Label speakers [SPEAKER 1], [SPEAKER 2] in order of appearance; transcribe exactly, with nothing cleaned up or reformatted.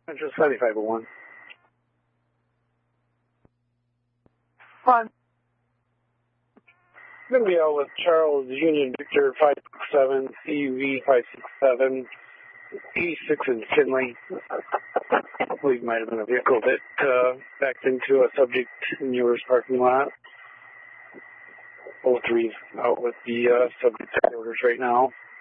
[SPEAKER 1] Central seventy-five oh one.
[SPEAKER 2] Fine.
[SPEAKER 1] I'm going to be out with Charles Union Victor five six seven, C U V five six seven, eighty-six in Finley. I believe it might have been a vehicle that uh, backed into a subject in yours parking lot. Both three's out with the uh, subject orders right now.